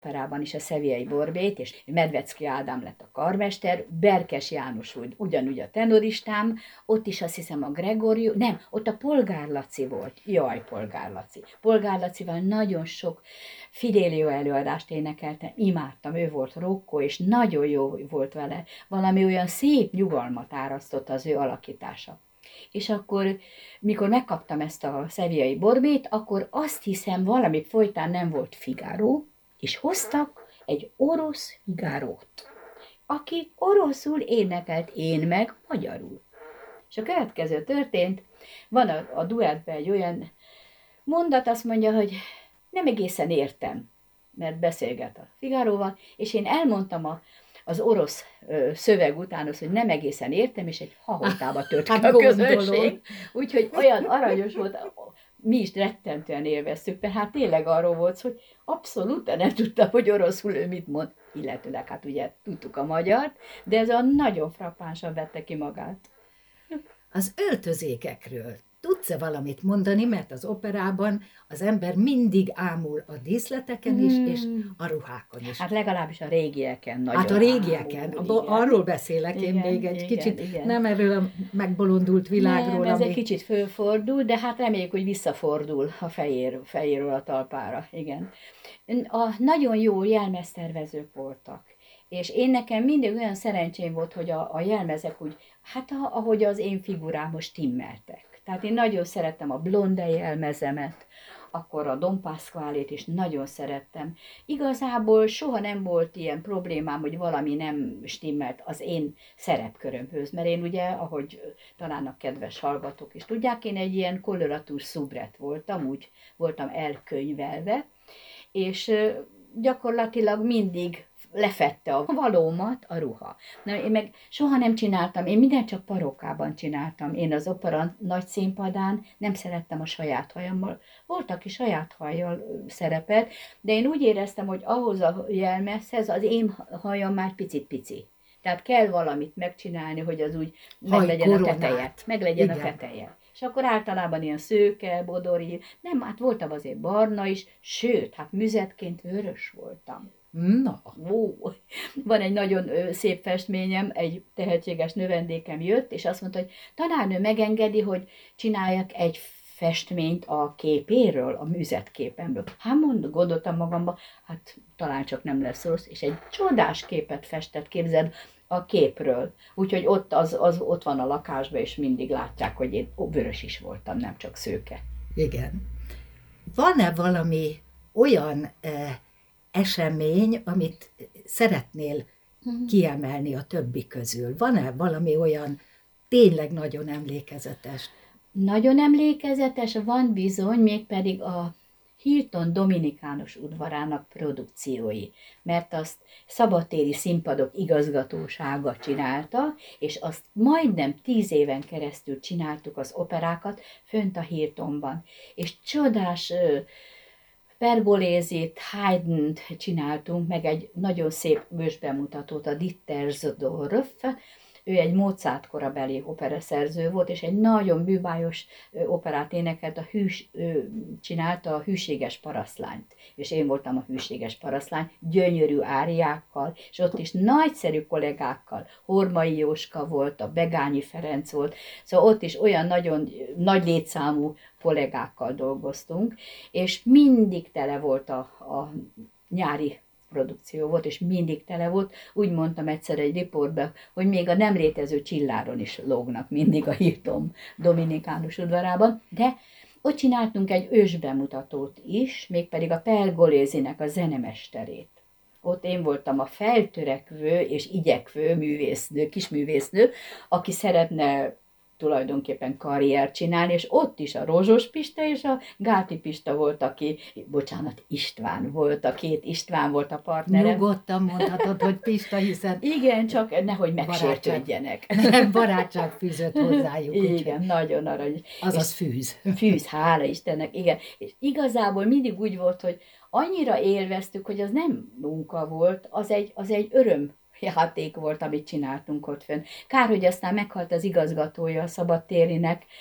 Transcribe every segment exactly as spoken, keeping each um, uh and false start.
operában is a Szeviai Borbét, és Medvecki Ádám lett a karmester, Berkes János volt ugyanúgy a tenoristám, ott is azt hiszem a Gregoriu, nem, ott a Polgár Laci volt, jaj, Polgár Laci. Polgár Lacival nagyon sok Fidelio előadást énekeltem, imádtam, ő volt rokkó, és nagyon jó volt vele, valami olyan szép nyugalmat árasztott az ő alakítása. És akkor, mikor megkaptam ezt a Szeviai Borbét, akkor azt hiszem, valami folytán nem volt Figaro, és hoztak egy orosz Figarót, aki oroszul énekelt, én meg magyarul. És a következő történt, van a, a duettben egy olyan mondat, azt mondja, hogy nem egészen értem, mert beszélget a Figaróval, és én elmondtam a, az orosz ö, szöveg után az, hogy nem egészen értem, és egy hahotába tört ki a közönség. Úgyhogy olyan aranyos volt, mi is rettentően élveztük, mert hát tényleg arról volt, hogy abszolút nem tudtam, hogy oroszul ő mit mond, illetőleg hát ugye tudtuk a magyart, de ez a nagyon frappánsan vette ki magát. Az öltözékekről tudsz-e valamit mondani, mert az operában az ember mindig ámul a díszleteken is, hmm. és a ruhákon is. Hát legalábbis a régieken nagyon. Hát a régieken, ámul, abba, arról beszélek igen, én még egy igen, kicsit, igen. Nem erről a megbolondult világról. Nem, ez ami... egy kicsit fölfordul, de hát reméljük, hogy visszafordul a fejér, fejéről a talpára, igen. A nagyon jó jelmeztervezők voltak. És én nekem mindig olyan szerencsém volt, hogy a, a jelmezek úgy, hát ahogy az én figurámhoz stimmeltek. Tehát én nagyon szerettem a Blonde jelmezemet, akkor a Don Pasqualét is nagyon szerettem. Igazából soha nem volt ilyen problémám, hogy valami nem stimmelt az én szerepkörömhöz, mert én ugye, ahogy talán a kedves hallgatók is tudják, én egy ilyen koloratúr szubret voltam, úgy voltam elkönyvelve, és gyakorlatilag mindig lefette a valómat a ruha. Na, én meg soha nem csináltam, én mindent csak parókában csináltam. Én az opera nagy színpadán nem szerettem a saját hajammal. Volt, aki saját hajjal szerepelt, de én úgy éreztem, hogy ahhoz a jelmezhez az én hajam már picit-pici. Tehát kell valamit megcsinálni, hogy az úgy meg legyen a teteje. Meg legyen a teteje. És akkor általában ilyen szőke, bodori, nem, hát voltam azért barna is, sőt, hát müzetként vörös voltam. Na. Ó, van egy nagyon szép festményem, egy tehetséges növendékem jött, és azt mondta, hogy tanárnő megengedi, hogy csináljak egy festményt a képéről, a műzetképemről. Hát mond, gondoltam magamba, hát talán csak nem lesz rossz, és egy csodás képet festett, képzeld, a képről. Úgyhogy ott, az, az, ott van a lakásban, és mindig látják, hogy én ó, vörös is voltam, nem csak szőke. Igen. Van-e valami olyan eh, esemény, amit szeretnél kiemelni a többi közül? Van-e valami olyan tényleg nagyon emlékezetes? Nagyon emlékezetes, van bizony, mégpedig a Hilton Dominikánus udvarának produkciói, mert azt szabadtéri színpadok igazgatósága csinálta, és azt majdnem tíz éven keresztül csináltuk az operákat fönt a Hiltonban. És csodás Pergolézit, Haydn-t csináltunk, meg egy nagyon szép ősbemutatót, a Dittersdorf. Ő egy Mozart korabeli operaszerző volt, és egy nagyon bűbájos operát énekelt, a hűs, ő csinálta a Hűséges parasztlányt, és én voltam a Hűséges parasztlány, gyönyörű áriákkal, és ott is nagyszerű kollégákkal, Hormai Jóska volt, a Begányi Ferenc volt, szóval ott is olyan nagyon nagy létszámú kollégákkal dolgoztunk, és mindig tele volt a, a nyári produkció volt, és mindig tele volt. Úgy mondtam egyszer egy riportban, hogy még a nem létező csilláron is lógnak mindig a Hilton Dominikánus udvarában, de ott csináltunk egy ősbemutatót is, mégpedig a Pergolézinek a zenemesterét. Ott én voltam a feltörekvő és igyekvő művésznő, kisművésznő, aki szeretne tulajdonképpen karriert csinálni, és ott is a Rozsos Pista és a Gáti Pista volt, aki, bocsánat, István volt, a két István volt a partnerem. Nyugodtan mondhatod, hogy Pista, hiszen... Igen, csak nehogy megsértődjenek. Nem, barátság fűzött hozzájuk. Igen, úgy, nagyon aranyos. Azaz fűz. Fűz, hála Istennek, igen. És igazából mindig úgy volt, hogy annyira élveztük, hogy az nem munka volt, az egy, az egy öröm játék volt, amit csináltunk ott fönn. Kár, hogy aztán meghalt az igazgatója a szabadtérinek,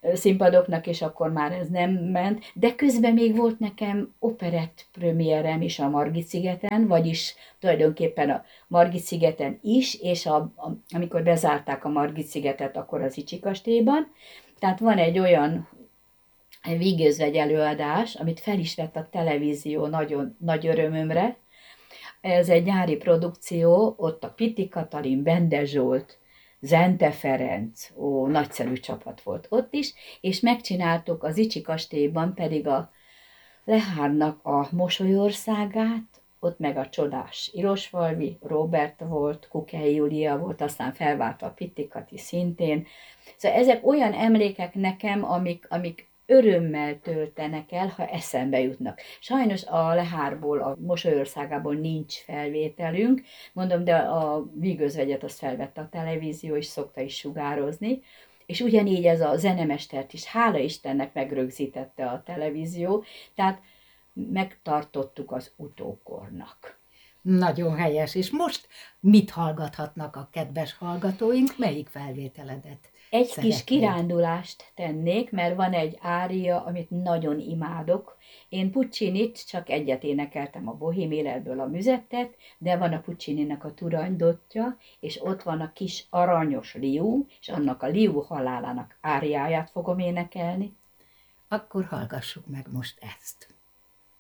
színpadoknak, és akkor már ez nem ment, de közben még volt nekem operett premierem is a Margit-szigeten, vagyis tulajdonképpen a Margit-szigeten is, és a, a, amikor bezárták a Margit-szigetet, akkor az Icsi kastélyban. Tehát van egy olyan vígözvegy előadás, amit fel is vett a televízió nagyon nagy örömömre. Ez egy nyári produkció, ott a Pitti Katalin, Bende Zsolt, Zente Ferenc, ó, nagyszerű csapat volt ott is, és megcsináltuk az Icsi kastélyban pedig a Lehárnak a Mosolyországát, ott meg a csodás Irosvalvi Róbert volt, Kukei Júlia volt, aztán felváltva a Pitti Kati szintén. Szóval ezek olyan emlékek nekem, amik, amik örömmel töltenek el, ha eszembe jutnak. Sajnos a Lehárból, a Mosolyországából nincs felvételünk, mondom, de a Vígözvegyet azt felvette a televízió, és szokta is sugározni, és ugyanígy ez a zenemestert is, hála Istennek megrögzítette a televízió, tehát megtartottuk az utókornak. Nagyon helyes. És most mit hallgathatnak a kedves hallgatóink? Melyik felvételedet Egy szeretnéd? kis kirándulást tennék, mert van egy ária, amit nagyon imádok. Én Puccinit csak egyet énekeltem, a Bohém életből a Müzettet, de van a Puccininek a Turandotja, és ott van a kis aranyos liú, és annak a liú halálának áriáját fogom énekelni. Akkor hallgassuk meg most ezt.